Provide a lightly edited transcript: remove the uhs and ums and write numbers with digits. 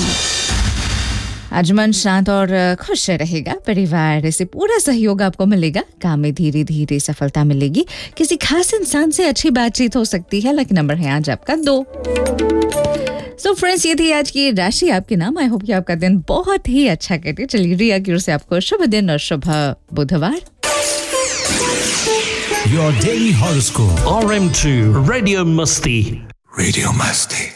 आज मन शांत और खुश रहेगा, परिवार से पूरा सहयोग आपको मिलेगा, काम में धीरे धीरे सफलता मिलेगी, किसी खास इंसान से अच्छी बातचीत हो सकती है। लकी नंबर है आज आपका 2। सो फ्रेंड्स, ये थी आज की राशि आपके नाम। आई होप कि आपका दिन बहुत ही अच्छा कटे। चलिए रिया की ओर से आपको शुभ दिन और शुभ बुधवार। Your daily horoscope. RM2 Radio Musti. Radio Masti.